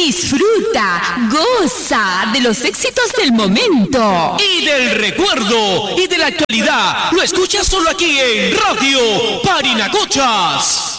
Disfruta, goza de los éxitos del momento. Y del recuerdo y de la actualidad. Lo escuchas solo aquí en Radio Parinacochas.